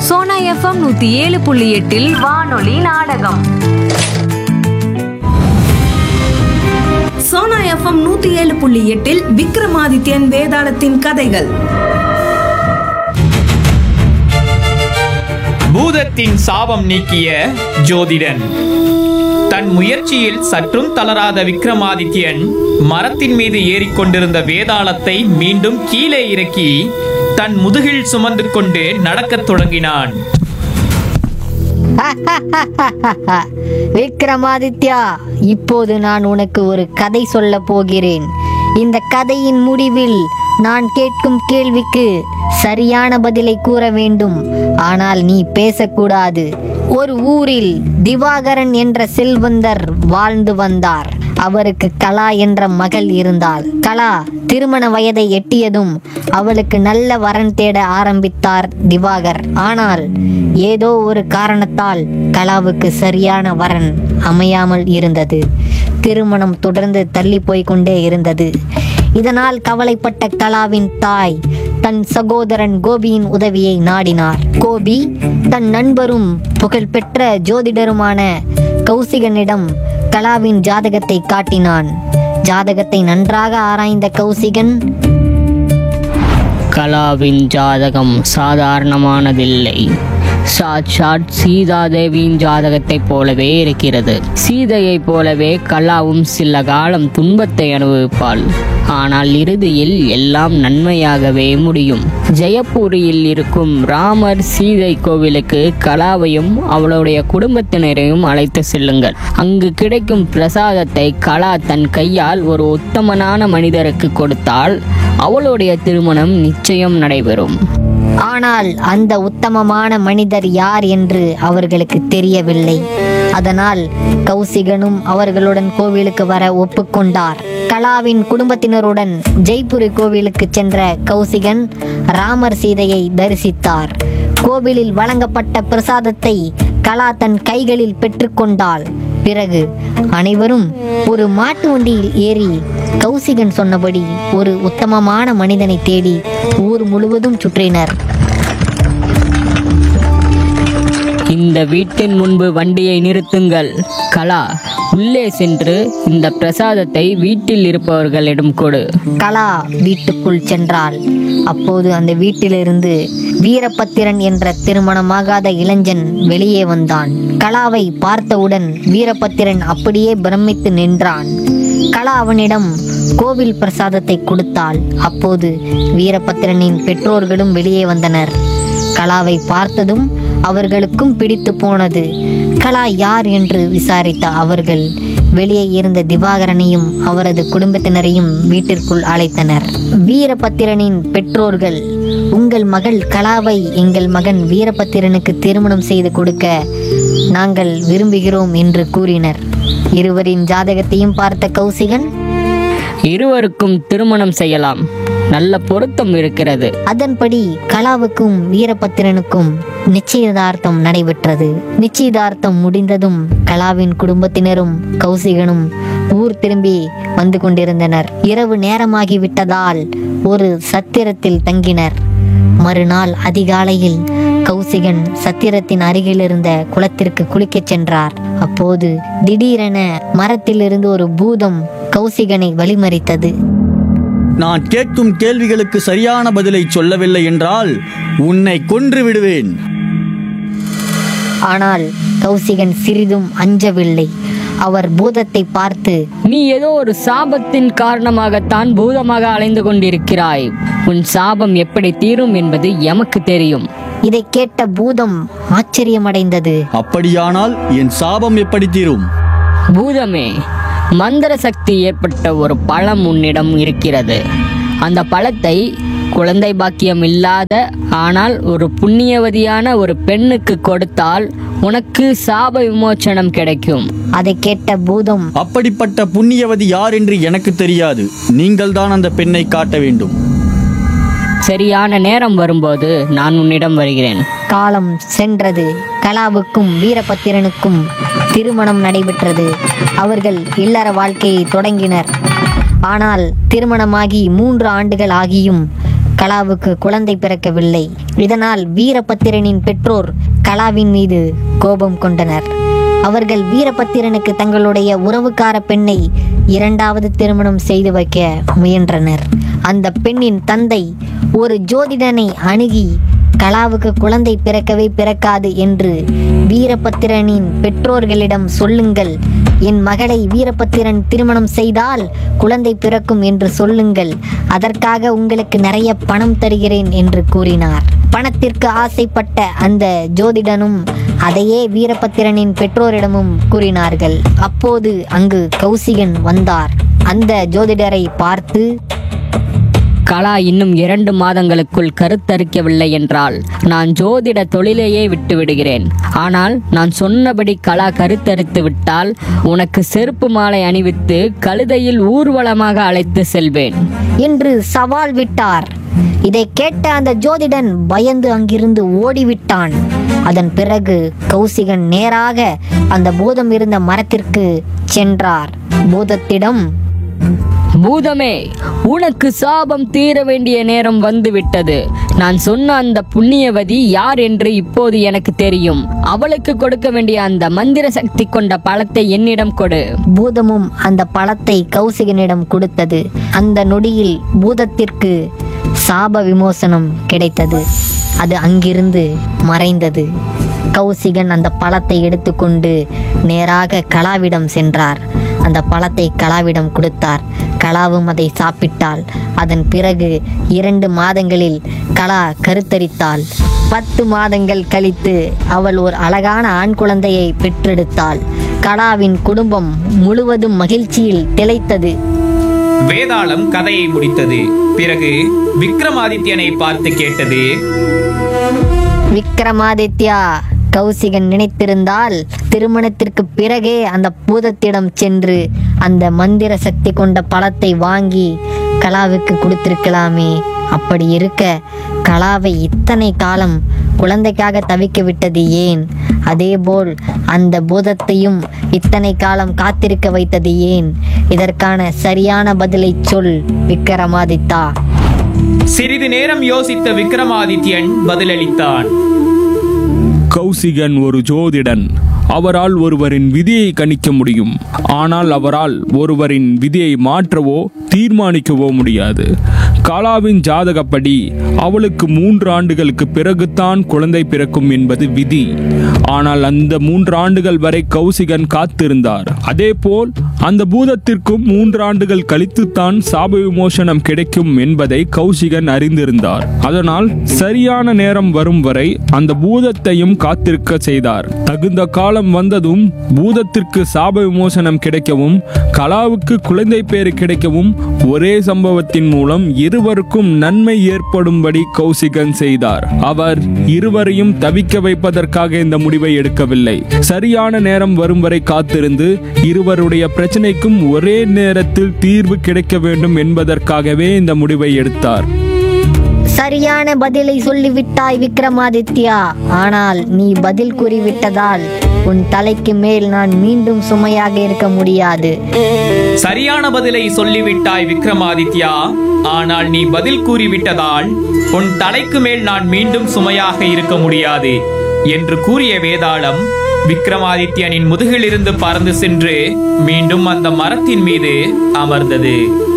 Sona FM 107.8 வானொலி நாடகம். Sona FM 107.8 Vikramadityan வேதாளத்தின் கதைகள். பூதத்தின் சாபம் நீக்கிய ஜோதிடன். தன் முயற்சியில் சற்றும் தளராத விக்ரமாதித்யன் மரத்தின் மீது ஏறிக்கொண்டிருந்த வேதாளத்தை மீண்டும் கீழே இறக்கி தன் முதுகில் சுமந்து கொண்டு நடக்கத் தொடங்கினான். விக்ரமாதித்யா, இப்போது நான் உனக்கு ஒரு கதை சொல்ல போகிறேன். இந்த கதையின் முடிவில் நான் கேட்கும் கேள்விக்கு சரியான பதிலை கூற வேண்டும். ஆனால் நீ பேசக்கூடாது. ஒரு ஊரில் திவாகரன் என்ற செல்வந்தர் வாழ்ந்து வந்தார். அவருக்கு கலா என்ற மகள் இருந்தாள். கலா திருமண வயதை எட்டியதும் அவளுக்கு நல்ல வரன் தேட ஆரம்பித்தார் திவாகர். ஆனால் ஏதோ ஒரு காரணத்தால் கலாவுக்கு சரியான வரன் அமையாமல் இருந்தது. திருமணம் தொடர்ந்து தள்ளி போய்கொண்டே இருந்தது. இதனால் கவலைப்பட்ட கலாவின் தாய் தன் சகோதரன் கோபியின் உதவியை நாடினார். கோபி தன் நண்பரும் புகழ்பெற்ற ஜோதிடருமான கௌசிகனிடம் கலாவின் ஜாதகத்தை காட்டினான். ஜாதகத்தை நன்றாக ஆராய்ந்த கௌசிகன், கலாவின் ஜாதகம் சாதாரணமானதில்லை. சாட்சாத் சீதாதேவியின் ஜாதகத்தைப் போலவே இருக்கிறது. சீதையைப் போலவே கலாவும் சில காலம் துன்பத்தை அனுபவிப்பாள். ஆனால் இறுதியில் எல்லாம் நன்மையாகவே முடியும். ஜெயப்பூரில் இருக்கும் ராமர் சீதை கோவிலுக்கு கலாவையும் அவளுடைய குடும்பத்தினரையும் அழைத்து செல்லுங்கள். அங்கு கிடைக்கும் பிரசாதத்தை கலா தன் கையால் ஒரு உத்தமனான மனிதருக்கு கொடுத்தால் அவளுடைய திருமணம் நிச்சயம் நடைபெறும். ஆனால் அந்த உத்தமமான மனிதர் யார் என்று அவர்களுக்கு தெரியவில்லை. அதனால் கௌசிகனும் அவர்களுடன் கோவிலுக்கு வர ஒப்புக்கொண்டார். கலாவின் குடும்பத்தினருடன் ஜெய்ப்பூரி கோவிலுக்கு சென்ற கௌசிகன் ராமர் சீதையை தரிசித்தார். கோவிலில் வழங்கப்பட்ட பிரசாதத்தை கலா தன் கைகளில் பெற்றுக்கொண்டாள். பிறகு அனைவரும் ஒரு மாட்டு வண்டியில் ஏறி கௌசிகன் சொன்னபடி ஒரு உத்தமமான மனிதனை தேடி ஊர் முழுவதும் சுற்றினர். இந்த வீட்டின் முன்பு வண்டியை நிறுத்துங்கள். கலா, உள்ளே சென்று இந்த பிரசாதத்தை வீட்டில் இருப்பவர்களிடம் கொடு. கலா வீட்டுக்குள் சென்றாள். அப்போது அந்த வீட்டிலிருந்து வீரபத்திரன் என்ற திருமணமாகாத இளைஞன் வெளியே வந்தான். கலாவை பார்த்தவுடன் வீரபத்திரன் அப்படியே பிரமித்து நின்றான். கலா அவனிடம் கோவில் பிரசாதத்தை கொடுத்தாள். அப்போது வீரபத்திரனின் பெற்றோர்களும் வெளியே வந்தனர். கலாவை பார்த்ததும் அவர்களுக்கும் பிடித்து போனது. கலா யார் என்று விசாரித்த அவர்கள் வெளியே இருந்த திவாகரனையும் அவரது குடும்பத்தினரையும் வீட்டிற்குள் அழைத்தனர். வீரபத்திரனின் பெற்றோர்கள், உங்கள் மகள் கலாவை எங்கள் மகன் வீரபத்திரனுக்கு திருமணம் செய்து கொடுக்க நாங்கள் விரும்புகிறோம் என்று கூறினர். இருவரின் ஜாதகத்தையும் பார்த்த கௌசிகன், இருவருக்கும் திருமணம் செய்யலாம், நல்ல பொருத்தம் இருக்கிறது. அதன்படி கலாவுக்கும் வீரபத்திரனுக்கும் நிச்சயதார்த்தம் நடைபெற்றது. நிச்சயதார்த்தம் முடிந்ததும் கலாவின் குடும்பத்தினரும் கௌசிகனும் ஊர் திரும்பி வந்து கொண்டிருந்தனர். இரவு நேரமாகிவிட்டதால் ஒரு சத்திரத்தில் தங்கினர். மறுநாள் அதிகாலையில் கௌசிகன் சத்திரத்தின் அருகில் இருந்த குளத்திற்கு குளிக்கச் சென்றார். அப்போது திடீரென மரத்திலிருந்து ஒரு பூதம் கௌசிகனை வழிமறித்தது. நான் கேட்கும் கேள்விகளுக்கு சரியான பதிலை சொல்லவில்லை என்றால் உன்னை கொன்று விடுவேன். ஆனால் கௌசிகன் சிறிதும் அஞ்சவில்லை. அவர் பூதத்தை பார்த்து, நீ ஏதோ ஒரு சாபத்தின் காரணமாகத்தான் பூதமாக அலைந்து கொண்டிருக்கிறாய். உன் சாபம் எப்படி தீரும் என்பது எமக்கு தெரியும். இதை கேட்ட பூதம் ஆச்சரியமடைந்தது. அப்படியானால் என் சாபம் எப்படி தீரும்? பூதமே, மந்திர சக்தி ஏற்பட்ட ஒரு பழம் உன்னிடம் இருக்கிறது. அந்த பழத்தை குழந்தை பாக்கியம் இல்லாத ஆனால் ஒரு புண்ணியவதியான ஒரு பெண்ணுக்கு கொடுத்தால் உனக்கு சாப விமோச்சனம் கிடைக்கும். அதை கேட்ட பூதம், அப்படிப்பட்ட புண்ணியவதி யார் என்று எனக்கு தெரியாது. நீங்கள் தான் அந்த பெண்ணை காட்ட வேண்டும். சரியான நேரம் வரும்போது நான் உன்னிடம் வருகிறேன். காலம் சென்றது. கலாவுக்கும் வீரபத்திரனுக்கும் திருமணம் நடைபெற்றது. அவர்கள் இல்லற வாழ்க்கையை தொடங்கினர். ஆனால் திருமணமாகி 3 ஆண்டுகள் ஆகியும் கலாவுக்கு குழந்தை பிறக்கவில்லை. இதனால் வீரபத்திரனின் பெற்றோர் கலாவின் மீது கோபம் கொண்டனர். அவர்கள் வீரபத்திரனுக்கு தங்களுடைய உறவுக்கார பெண்ணை இரண்டாவது திருமணம் செய்து வைக்க முயன்றனர். அந்த பெண்ணின் தந்தை ஒரு ஜோதிடனை அணுகி கலாவுக்கு குழந்தை பிறக்கவே பிறக்காது என்று வீரபத்திரனின் பெற்றோர்களிடம் சொல்லுங்கள், என் மகளை வீரபத்திரன் திருமணம் செய்தால் குழந்தை பிறக்கும் என்று சொல்லுங்கள், அதற்காக உங்களுக்கு நிறைய பணம் தருகிறேன் என்று கூறினார். பணத்திற்கு ஆசைப்பட்ட அந்த ஜோதிடனும் அதையே வீரபத்திரனின் பெற்றோரிடமும் கூறினார்கள். அப்போது அங்கு கௌசிகன் வந்தார். அந்த ஜோதிடரை பார்த்து, கலா இன்னும் 2 மாதங்களுக்குள் கருத்தரிக்கவில்லை என்றால் நான் ஜோதிட தொழிலையே விட்டு விடுகிறேன். ஆனால் நான் சொன்னபடி கலா கருத்தரித்து விட்டால் உனக்கு செருப்பு மாலை அணிவித்து கழுதையில் ஊர்வலமாக அழைத்து செல்வேன் என்று சவால் விட்டார். இதை கேட்ட அந்த ஜோதிடன் பயந்து அங்கிருந்து ஓடிவிட்டான். அதன் பிறகு கௌசிகன் நேராக அந்த பூதம் இருந்த மரத்திற்கு சென்றார். பூதத்திடம், பூதமே, உனக்கு சாபம் தீர வேண்டிய நேரம் வந்துவிட்டது. நான் சொன்ன அந்த புண்ணியவதி யார் என்று இப்போது எனக்கு தெரியும். அவளுக்கு கொடுக்க வேண்டிய அந்த மந்திர சக்தி கொண்ட பழத்தை என்னிடம் கொடு. பூதமும் அந்த பழத்தை கௌசிகனிடம் கொடுத்தது. அந்த நொடியில் பூதத்திற்கு சாப விமோசனம் கிடைத்தது. அது அங்கிருந்து மறைந்தது. கௌசிகன் அந்த பழத்தை எடுத்துக்கொண்டு நேராக கலாவிடம் சென்றார். அந்த பழத்தை கலாவிடம் கொடுத்தார். கலாவும் அதை சாப்பிட்டாள். அதன் பிறகு 2 மாதங்களில் கலா கருத்தரித்தாள். 10 மாதங்கள் கழித்து அவள் ஒரு அழகான ஆண் குழந்தையை பெற்றெடுத்தாள். கலாவின் குடும்பம் முழுவதும் மகிழ்ச்சியில் திளைத்தது. வேதாளம் கதையை முடித்தது. பிறகு விக்ரமாதித்யனை பார்த்து கேட்டது, விக்ரமாதித்யா, கௌசிகன் நினைத்திருந்தால் திருமணத்திற்கு பிறகே அந்த பூதத்திடம் சென்று அந்த மந்திர சக்தி கொண்ட பழத்தை வாங்கி கலாவுக்கு கொடுத்திருக்கலாமே. அப்படி இருக்க கலாவை இத்தனை காலம் குழந்தைக்காக தவிக்க விட்டது ஏன்? அதேபோல் அந்த பூதத்தையும் இத்தனை காலம் காத்திருக்க வைத்தது ஏன்? இதற்கான சரியான பதிலை சொல் விக்ரமாதித்தா. சிறிது நேரம் யோசித்த விக்ரமாதித்யன் பதிலளித்தான். கௌசிகன் ஒரு ஜோதிடன். அவரால் ஒருவரின் விதியை கணிக்க முடியும். ஆனால் அவரால் ஒருவரின் விதியை மாற்றவோ தீர்மானிக்கவோ முடியாது. கலாவின் ஜாதகப்படி அவளுக்கு 3 ஆண்டுகளுக்கு பிறகுதான் குழந்தை பிறக்கும் என்பது விதி. ஆனால் அந்த 3 ஆண்டுகள் வரை கௌசிகன் காத்திருந்தார். அதேபோல் அந்த பூதத்திற்கும் 3 ஆண்டுகள் கழித்துத்தான் சாப விமோசனம் கிடைக்கும் என்பதை கௌசிகன் அறிந்திருந்தார். அதனால் சரியான நேரம் வரும் வரை அந்த பூதத்தையும் காத்திருக்க செய்தார். தகுந்த காலம் வந்ததும் பூதத்திற்கு சாப விமோசனம் கிடைக்கவும் கலாவுக்கு குழந்தை பேறு கிடைக்கவும் ஒரே சம்பவத்தின் மூலம் இருவருக்கும் நன்மை ஏற்படும்படி கௌசிகன் செய்தார். அவர் இருவரையும் தவிக்க வைப்பதற்காக இந்த முடிவை எடுக்கவில்லை. சரியான நேரம் வரும் வரை காத்திருந்து இருவருடைய பிரச்சனைக்கும் ஒரே நேரத்தில் தீர்வு கிடைக்க வேண்டும் என்பதற்காகவே இந்த முடிவை எடுத்தார். சரியான பதிலை சொல்லிவிட்டாய் விக்ரமாதித்யா. ஆனால் நீ பதில் கூறிவிட்டதால் உன் தலைக்கு மேல் நான் மீண்டும் சுமையாக இருக்க முடியாது. சரியான பதிலை சொல்லிவிட்டாய் விக்ரமாதித்யா. ஆனால் நீ பதில் கூறிவிட்டதால் உன் தலைக்கு மேல் நான் மீண்டும் சுமையாக இருக்க முடியாது என்று கூறிய வேதாளம் விக்ரமாதித்யனின் முதுகிலிருந்து பறந்து சென்று மீண்டும் அந்த மரத்தின் மீது அமர்ந்தது.